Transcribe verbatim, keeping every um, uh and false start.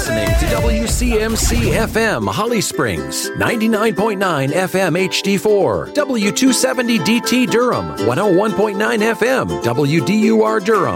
listening to W C M C F M Holly Springs, ninety-nine point nine F M H D four, W two seventy D T Durham, one oh one point nine F M W D U R Durham.